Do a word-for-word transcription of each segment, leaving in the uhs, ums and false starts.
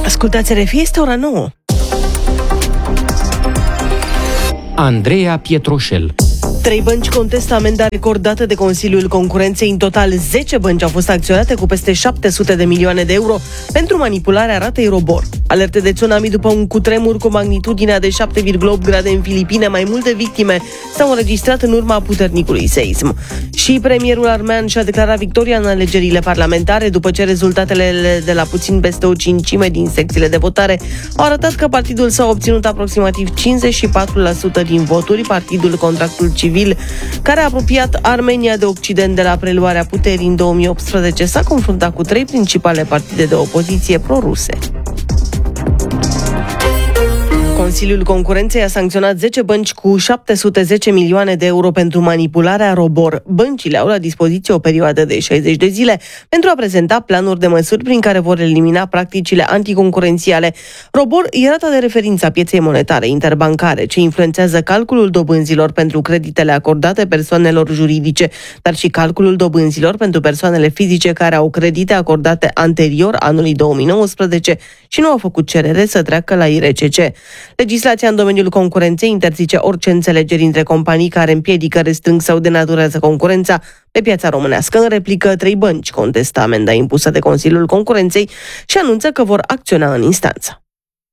Ascultați R F I, este ora nouă. Andreea Pietroșel. Trei bănci contestă amenda recordată de Consiliul Concurenței. În total, zece bănci au fost acționate cu peste șapte sute de milioane de euro pentru manipularea ratei ROBOR. Alerte de tsunami după un cutremur cu magnitudinea de șapte virgulă opt grade în Filipine. Mai multe victime s-au înregistrat în urma puternicului seism. Și premierul armean și-a declarat victoria în alegerile parlamentare după ce rezultatele de la puțin peste o cincime din secțiile de votare au arătat că partidul său a obținut aproximativ cincizeci și patru la sută din voturi. Partidul Contractul Civil, care a apropiat Armenia de Occident de la preluarea puterii în două mii optsprezece, s-a confruntat cu trei principale partide de opoziție pro-ruse. Consiliul Concurenței a sancționat zece bănci cu șapte sute zece milioane de euro pentru manipularea ROBOR. Băncile au la dispoziție o perioadă de șaizeci de zile pentru a prezenta planuri de măsuri prin care vor elimina practicile anticoncurențiale. ROBOR e rata de referință a pieței monetare interbancare, ce influențează calculul dobânzilor pentru creditele acordate persoanelor juridice, dar și calculul dobânzilor pentru persoanele fizice care au credite acordate anterior anului două mii nouăsprezece și nu au făcut cerere să treacă la I R C C. Legislația în domeniul concurenței interzice orice înțelegeri între companii care împiedică, restrâng sau denaturează concurența pe piața românească. În replică, trei bănci contestă amenda impusă de Consiliul Concurenței și anunță că vor acționa în instanță.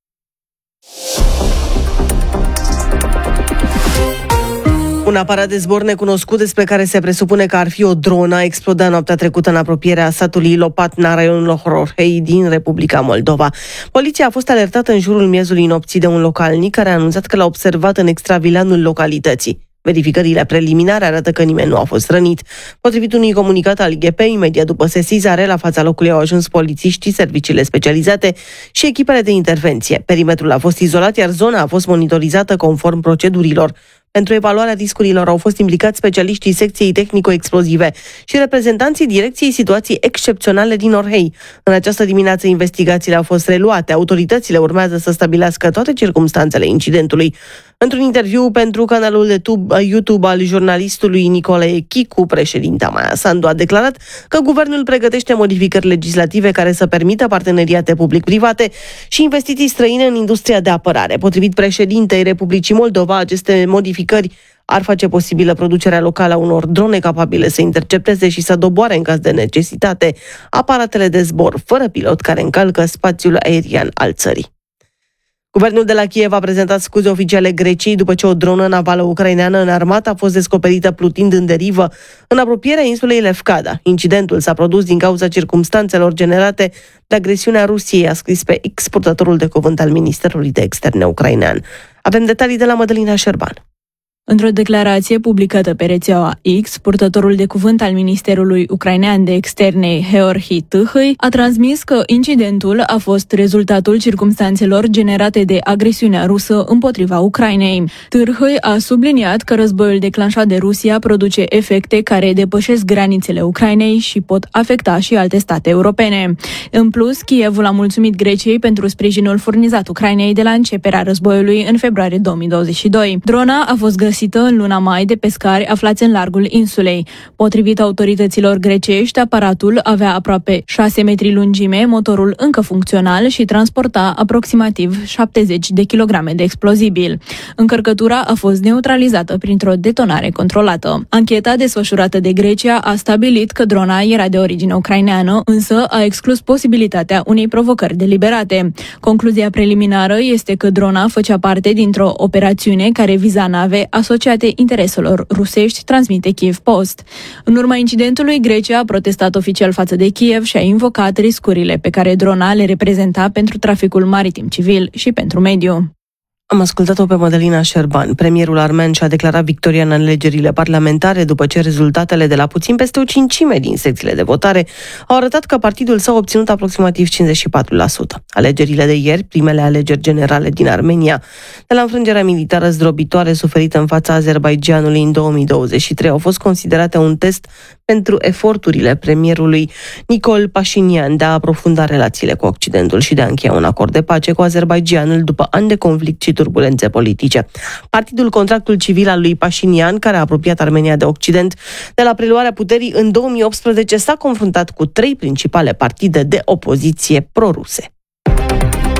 Un aparat de zbor necunoscut, despre care se presupune că ar fi o dronă, a explodat noaptea trecută în apropierea satului Lopatna, raionul Horohei din Republica Moldova. Poliția a fost alertată în jurul miezului nopții de un localnic care a anunțat că l-a observat în extravilanul localității. Verificările preliminare arată că nimeni nu a fost rănit. Potrivit unui comunicat al G P, imediat după sesizare, la fața locului au ajuns polițiștii, serviciile specializate și echipele de intervenție. Perimetrul a fost izolat, iar zona a fost monitorizată conform procedurilor. Pentru evaluarea riscurilor au fost implicați specialiștii secției tehnico-explozive și reprezentanții Direcției Situații Excepționale din Orhei. În această dimineață investigațiile au fost reluate. Autoritățile urmează să stabilească toate circumstanțele incidentului. Într-un interviu pentru canalul de YouTube al jurnalistului Nicolae Chicu, președinta Maia Sandu a declarat că guvernul pregătește modificări legislative care să permită parteneriate public-private și investiții străine în industria de apărare. Potrivit președintei Republicii Moldova, aceste modificări ar face posibilă producerea locală a unor drone capabile să intercepteze și să doboare în caz de necesitate aparatele de zbor fără pilot care încalcă spațiul aerian al țării. Guvernul de la Kiev a prezentat scuze oficiale Greciei după ce o dronă navală ucraineană înarmată a fost descoperită plutind în derivă în apropierea insulei Lefkada. Incidentul s-a produs din cauza circumstanțelor generate de agresiunea Rusiei, a scris pe X purtătorul de cuvânt al Ministerului de Externe ucrainean. Avem detalii de la Mădălina Șerban. Într-o declarație publicată pe rețeaua X, purtătorul de cuvânt al Ministerului Ucrainean de Externe, Georgi Tâhăi, a transmis că incidentul a fost rezultatul circumstanțelor generate de agresiunea rusă împotriva Ucrainei. Tâhăi a subliniat că războiul declanșat de Rusia produce efecte care depășesc granițele Ucrainei și pot afecta și alte state europene. În plus, Kievul a mulțumit Greciei pentru sprijinul furnizat Ucrainei de la începerea războiului în februarie două mii douăzeci și doi. Drona a fost găsită în luna mai de pescari aflați în largul insulei. Potrivit autorităților grecești, aparatul avea aproape șase metri lungime, motorul încă funcțional și transporta aproximativ șaptezeci de kilograme de explozibil. Încărcătura a fost neutralizată printr-o detonare controlată. Ancheta desfășurată de Grecia a stabilit că drona era de origine ucraineană, însă a exclus posibilitatea unei provocări deliberate. Concluzia preliminară este că drona făcea parte dintr-o operațiune care viza nave asociate intereselor rusești, transmite Kiev Post. În urma incidentului, Grecia a protestat oficial față de Kiev și a invocat riscurile pe care drona le reprezenta pentru traficul maritim civil și pentru mediu. Am ascultat-o pe Mădălina Șerban. Premierul armen și-a declarat victoria în alegerile parlamentare după ce rezultatele de la puțin peste o cincime din secțiile de votare au arătat că partidul său a obținut aproximativ cincizeci și patru la sută. Alegerile de ieri, primele alegeri generale din Armenia, de la înfrângerea militară zdrobitoare suferită în fața Azerbaidjanului în două mii douăzeci și trei, au fost considerate un test pentru eforturile premierului Nicol Pașinian de a aprofunda relațiile cu Occidentul și de a încheia un acord de pace cu Azerbaidjanul după ani de conflict și turbulențe politice. Partidul Contractul Civil al lui Pașinian, care a apropiat Armenia de Occident de la preluarea puterii în două mii optsprezece, s-a confruntat cu trei principale partide de opoziție proruse.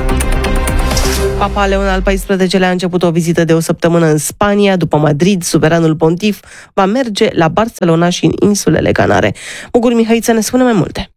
Papa Leon al paisprezecelea-lea a început o vizită de o săptămână în Spania. După Madrid, suveranul pontif va merge la Barcelona și în insulele Canare. Mugur Mihăiță ne spune mai multe.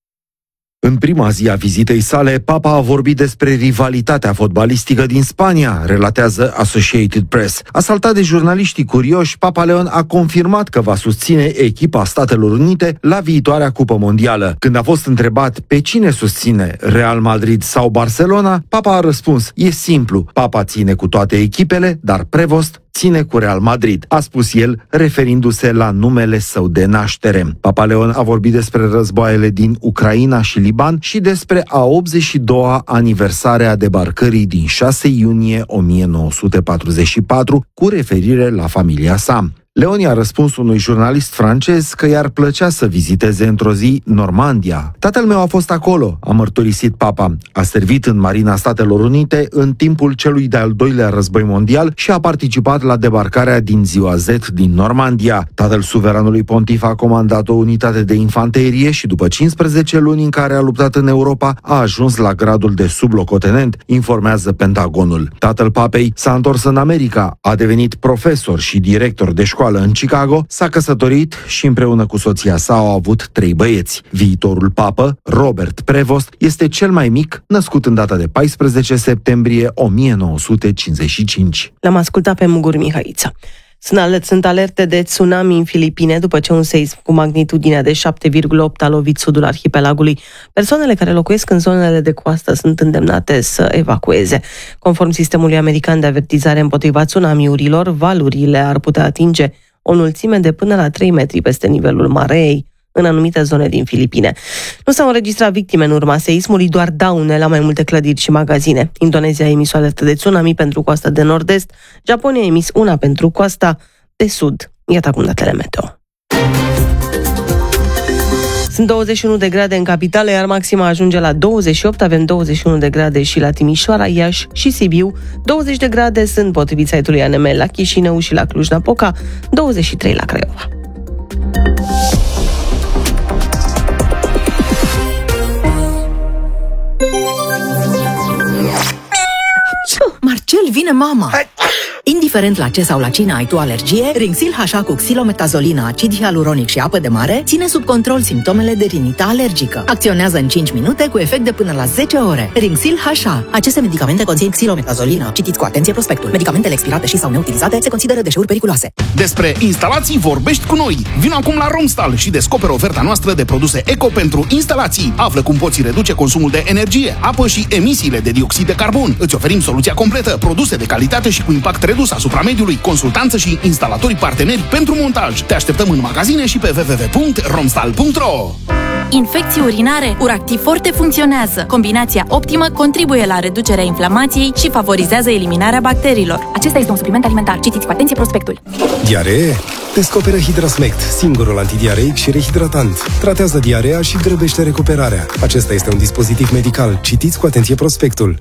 În prima zi a vizitei sale, Papa a vorbit despre rivalitatea fotbalistică din Spania, relatează Associated Press. Asaltat de jurnaliștii curioși, Papa Leon a confirmat că va susține echipa Statelor Unite la viitoarea Cupă Mondială. Când a fost întrebat pe cine susține, Real Madrid sau Barcelona, Papa a răspuns: e simplu, Papa ține cu toate echipele, dar Prevost ține cu Real Madrid, a spus el, referindu-se la numele său de naștere. Papa Leon a vorbit despre războaiele din Ucraina și Liban și despre a optzeci și doua aniversare a debarcării din șase iunie o mie nouă sute patruzeci și patru, cu referire la familia sa. Leon i-a răspuns unui jurnalist francez că i-ar plăcea să viziteze într-o zi Normandia. Tatăl meu a fost acolo, a mărturisit Papa. A servit în Marina Statelor Unite în timpul celui de-al doilea război mondial și a participat la debarcarea din ziua Z din Normandia. Tatăl suveranului pontif a comandat o unitate de infanterie și după cincisprezece luni în care a luptat în Europa, a ajuns la gradul de sublocotenent, informează Pentagonul. Tatăl papei s-a întors în America, a devenit profesor și director de școală în Chicago, s-a căsătorit și împreună cu soția sa au avut trei băieți. Viitorul papă, Robert Prevost, este cel mai mic, născut în data de paisprezece septembrie o mie nouă sute cincizeci și cinci. L-am ascultat pe Mugur Mihăiță. Sunt alerte de tsunami în Filipine după ce un seism cu magnitudinea de șapte virgulă opt a lovit sudul arhipelagului. Persoanele care locuiesc în zonele de coastă sunt îndemnate să evacueze. Conform sistemului american de avertizare împotriva tsunamiurilor, valurile ar putea atinge o înălțime de până la trei metri peste nivelul mareei în anumite zone din Filipine. Nu s-au înregistrat victime în urma seismului, doar daune la mai multe clădiri și magazine. Indonezia a emis o alertă de tsunami pentru coasta de nord-est, Japonia a emis una pentru coasta de sud. Iată acum datele meteo. Sunt douăzeci și unu de grade în capitală, iar maxima ajunge la douăzeci și opt. Avem douăzeci și unu de grade și la Timișoara, Iași și Sibiu. douăzeci de grade sunt, potrivit site-ului A N M, la Chișinău și la Cluj-Napoca, douăzeci și trei la Craiova. Marcel, vine mama! Indiferent la ce sau la cine ai tu alergie, Rinxil H A cu xilometazolina, acid hialuronic și apă de mare ține sub control simptomele de rinită alergică. Acționează în cinci minute cu efect de până la zece ore. Rinxil H A. Aceste medicamente conțin xilometazolina. Citiți cu atenție prospectul. Medicamentele expirate și sau neutilizate se consideră deșeuri periculoase. Despre instalații vorbești cu noi. Vino acum la Romstal și descoperă oferta noastră de produse eco pentru instalații. Află cum poți reduce consumul de energie, apă și emisiile de dioxid de carbon. Îți oferim soluția completă, produse de calitate și cu impact redus asupra mediului, consultanță și instalatori parteneri pentru montaj. Te așteptăm în magazine și pe w w w punct romstal punct r o. Infecții urinare, Uractiv Forte funcționează. Combinația optimă contribuie la reducerea inflamației și favorizează eliminarea bacteriilor. Acesta este un supliment alimentar. Citiți cu atenție prospectul. Diaree? Descoperă Hidrasmect, singurul antidiareic și rehidratant. Tratează diarea și grăbește recuperarea. Acesta este un dispozitiv medical. Citiți cu atenție prospectul.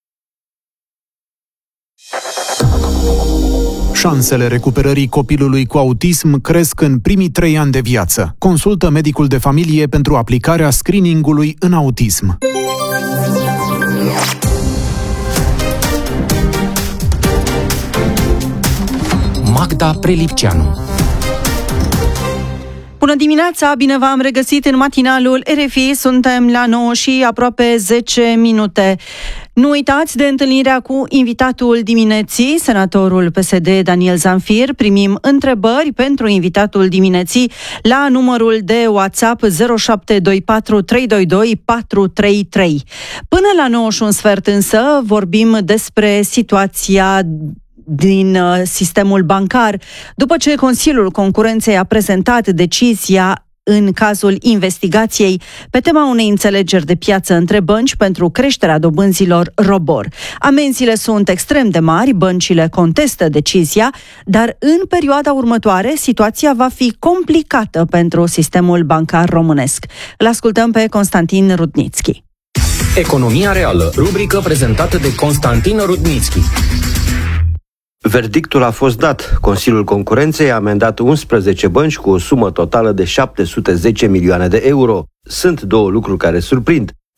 Șansele recuperării copilului cu autism cresc în primii trei ani de viață. Consultă medicul de familie pentru aplicarea screeningului în autism. Magda Prelipceanu. Bună dimineața, bine v-am regăsit în matinalul R F I, suntem la nouă și aproape zece minute. Nu uitați de întâlnirea cu invitatul dimineții, senatorul P S D Daniel Zamfir. Primim întrebări pentru invitatul dimineții la numărul de WhatsApp zero șapte doi patru trei doi doi patru trei trei. Până la nouă și un sfert însă vorbim despre situația din sistemul bancar, după ce Consiliul Concurenței a prezentat decizia în cazul investigației pe tema unei înțelegeri de piață între bănci pentru creșterea dobânzilor ROBOR. Amenziile sunt extrem de mari, băncile contestă decizia, dar în perioada următoare situația va fi complicată pentru sistemul bancar românesc. Îl ascultăm pe Constantin Rudnițchi. Economia reală, rubrică prezentată de Constantin Rudnițchi. Verdictul a fost dat. Consiliul Concurenței a amendat unsprezece bănci cu o sumă totală de șapte sute zece milioane de euro. Sunt două lucruri care surprind.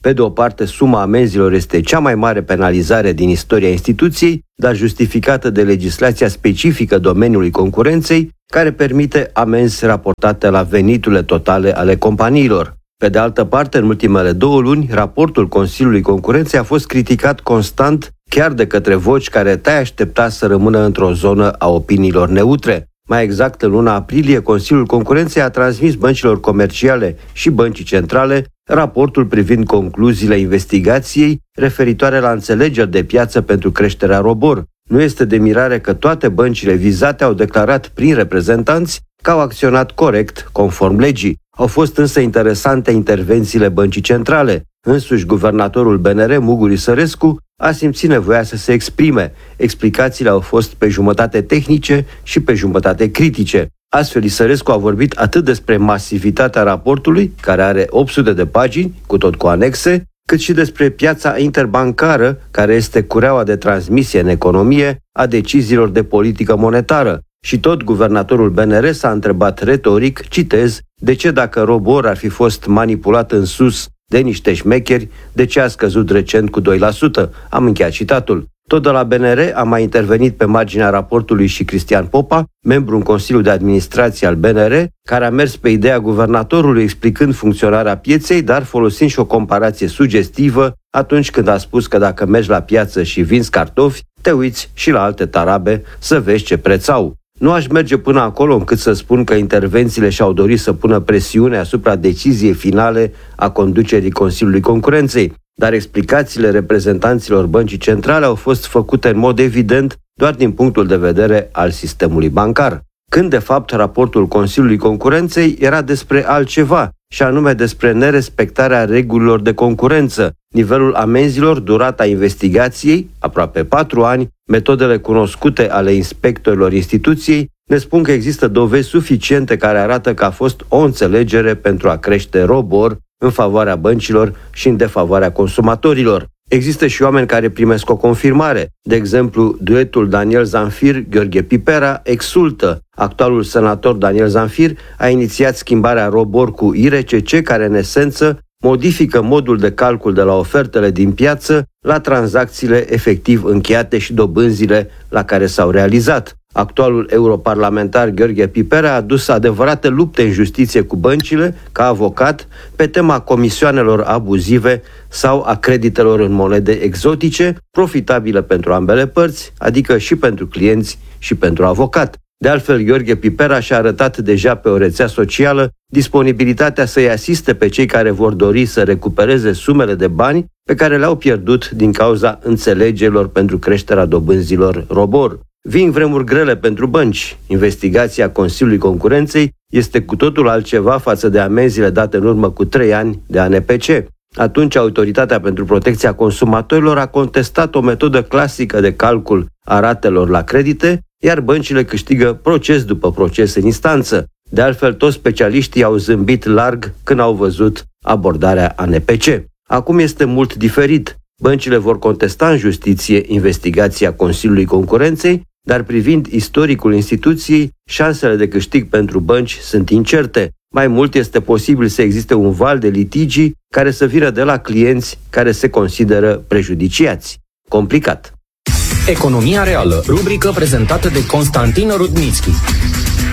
Pe de o parte, suma amenzilor este cea mai mare penalizare din istoria instituției, dar justificată de legislația specifică domeniului concurenței, care permite amenzi raportate la veniturile totale ale companiilor. Pe de altă parte, în ultimele două luni, raportul Consiliului Concurenței a fost criticat constant, chiar de către voci care te-ai aștepta să rămână într-o zonă a opiniilor neutre. Mai exact, în luna aprilie, Consiliul Concurenței a transmis băncilor comerciale și băncii centrale raportul privind concluziile investigației referitoare la înțelegeri de piață pentru creșterea ROBOR. Nu este de mirare că toate băncile vizate au declarat prin reprezentanți că au acționat corect, conform legii. Au fost însă interesante intervențiile băncii centrale. Însuși, guvernatorul B N R, Mugur Isărescu, a simțit nevoia să se exprime. Explicațiile au fost pe jumătate tehnice și pe jumătate critice. Astfel, Isărescu a vorbit atât despre masivitatea raportului, care are opt sute de pagini, cu tot cu anexe, cât și despre piața interbancară, care este cureaua de transmisie în economie a deciziilor de politică monetară. Și tot guvernatorul B N R s-a întrebat retoric, citez, de ce dacă ROBOR ar fi fost manipulat în sus de niște șmecheri, de ce a scăzut recent cu doi la sută? Am încheiat citatul. Tot de la B N R a mai intervenit pe marginea raportului și Cristian Popa, membru în Consiliul de Administrație al B N R, care a mers pe ideea guvernatorului explicând funcționarea pieței, dar folosind și o comparație sugestivă atunci când a spus că dacă mergi la piață și vinzi cartofi, te uiți și la alte tarabe să vezi ce preț au. Nu aș merge până acolo încât să spun că intervențiile și-au dorit să pună presiune asupra deciziei finale a conducerii Consiliului Concurenței, dar explicațiile reprezentanților băncii centrale au fost făcute în mod evident doar din punctul de vedere al sistemului bancar, când de fapt raportul Consiliului Concurenței era despre altceva, și anume despre nerespectarea regulilor de concurență, nivelul amenzilor, durata investigației, aproape patru ani, metodele cunoscute ale inspectorilor instituției, ne spun că există dovezi suficiente care arată că a fost o înțelegere pentru a crește ROBOR în favoarea băncilor și în defavoarea consumatorilor. Există și oameni care primesc o confirmare. De exemplu, duetul Daniel Zamfir-Gheorghe Pipera exultă. Actualul senator Daniel Zamfir a inițiat schimbarea ROBOR cu I R C C, care în esență modifică modul de calcul de la ofertele din piață la tranzacțiile efectiv încheiate și dobânzile la care s-au realizat. Actualul europarlamentar Gheorghe Pipera a dus adevărate lupte în justiție cu băncile, ca avocat, pe tema comisioanelor abuzive sau a creditelor în monede exotice, profitabile pentru ambele părți, adică și pentru clienți și pentru avocat. De altfel, Gheorghe Pipera și-a arătat deja pe o rețea socială disponibilitatea să-i asiste pe cei care vor dori să recupereze sumele de bani pe care le-au pierdut din cauza înțelegerilor pentru creșterea dobânzilor ROBOR. Vin vremuri grele pentru bănci. Investigația Consiliului Concurenței este cu totul altceva față de amenziile date în urmă cu trei ani de A N P C. Atunci, Autoritatea pentru Protecția Consumatorilor a contestat o metodă clasică de calcul a ratelor la credite, iar băncile câștigă proces după proces în instanță. De altfel, toți specialiștii au zâmbit larg când au văzut abordarea A N P C. Acum este mult diferit. Băncile vor contesta în justiție investigația Consiliului Concurenței, dar privind istoricul instituției, șansele de câștig pentru bănci sunt incerte. Mai mult, este posibil să existe un val de litigii care să vină de la clienți care se consideră prejudiciați. Complicat. Economia reală, rubrică prezentată de Constantin Rudnitschi.